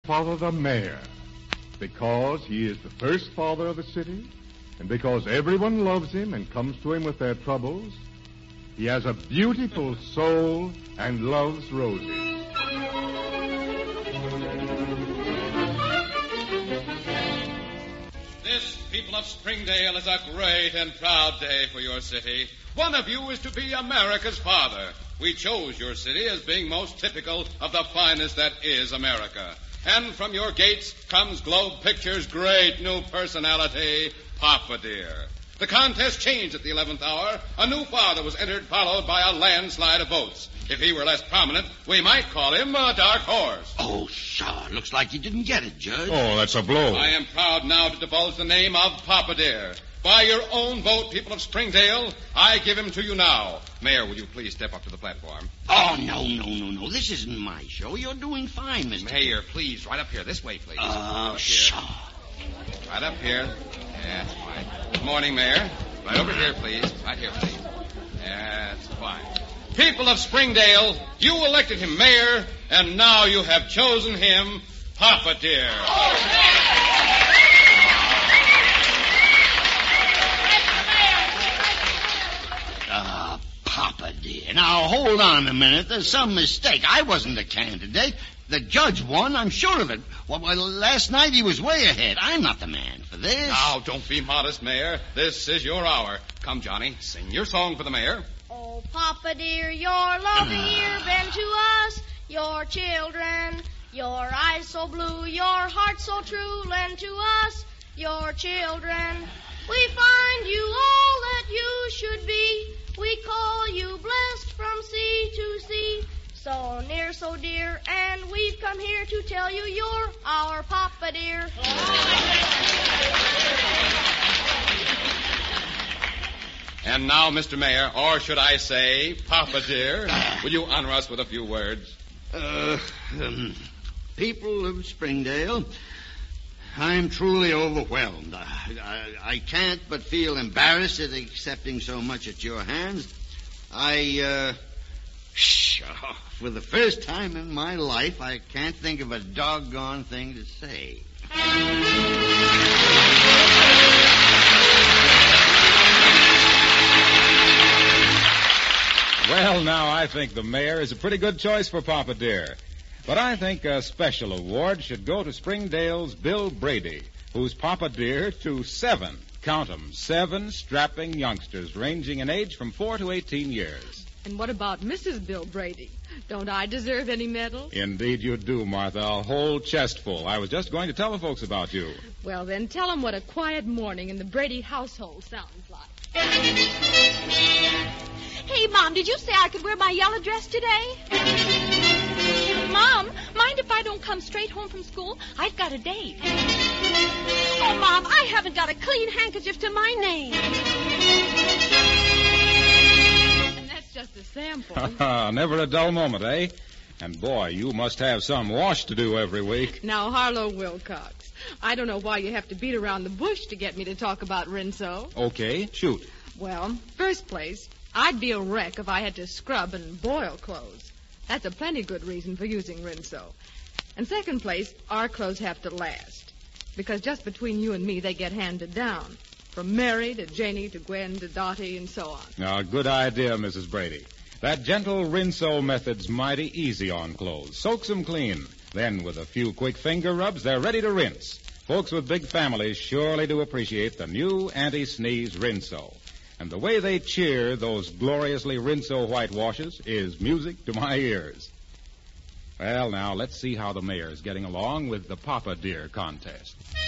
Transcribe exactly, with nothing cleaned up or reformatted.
Father the mayor, because he is the first father of the city, and because everyone loves him and comes to him with their troubles. He has a beautiful soul and loves roses. This, people of Springdale, is a great and proud day for your city. One of you is to be America's father. We chose your city as being most typical of the finest that is America. And from your gates comes Globe Pictures' great new personality, Papa Dear. The contest changed at the eleventh hour. A new father was entered, followed by a landslide of votes. If he were less prominent, we might call him a dark horse. Oh, pshaw. Looks like you didn't get it, Judge. Oh, that's a blow. I am proud now to divulge the name of Papa Dear. By your own vote, people of Springdale, I give him to you now. Mayor, will you please step up to the platform? Oh, no, no, no, no. This isn't my show. You're doing fine, Mister Mayor, please, right up here. This way, please. Oh, Up pshaw. here. Right up here. That's fine. Good morning, Mayor. Right over here, please. Right here, please. That's fine. People of Springdale, you elected him mayor, and now you have chosen him Papa Dear. Ah, Papa Dear. Now, hold on a minute. There's some mistake. I wasn't a candidate. The judge won, I'm sure of it. Well, well, last night he was way ahead. I'm not the man for this. Now, don't be modest, Mayor. This is your hour. Come, Johnny, sing your song for the mayor. Oh, Papa Dear, your loving ear bend to us, your children. Your eyes so blue, your heart so true, lend to us, your children. We find you all that you should be. We call you blessed from sea to sea. So near, so dear, and we've come here to tell you you're our Papa Dear. And now, Mister Mayor, or should I say, Papa Dear, will you honor us with a few words? Uh, um, people of Springdale, I'm truly overwhelmed. I, I, I can't but feel embarrassed at accepting so much at your hands. I, uh, pshaw, for the first time in my life, I can't think of a doggone thing to say. Well, now, I think the mayor is a pretty good choice for Papa Dear. But I think a special award should go to Springdale's Bill Brady, who's Papa Dear to seven, count 'em, seven strapping youngsters ranging in age from four to eighteen years. And what about Missus Bill Brady? Don't I deserve any medals? Indeed you do, Martha, a whole chest full. I was just going to tell the folks about you. Well, then tell them what a quiet morning in the Brady household sounds like. Hey, Mom, did you say I could wear my yellow dress today? Mom, mind if I don't come straight home from school? I've got a date. Oh, Mom, I haven't got a clean handkerchief to my name. And that's just a sample. Never a dull moment, eh? And, boy, you must have some wash to do every week. Now, Harlow Wilcox, I don't know why you have to beat around the bush to get me to talk about Rinso. Okay, shoot. Well, first place, I'd be a wreck if I had to scrub and boil clothes. That's a plenty good reason for using Rinso. And second place, our clothes have to last. Because just between you and me, they get handed down. From Mary to Janie to Gwen to Dottie and so on. Now, good idea, Missus Brady. That gentle Rinso method's mighty easy on clothes. Soaks them clean. Then, with a few quick finger rubs, they're ready to rinse. Folks with big families surely do appreciate the new anti-sneeze Rinso. And the way they cheer those gloriously Rinso whitewashes is music to my ears. Well, now, let's see how the mayor's getting along with the Papa Dear contest.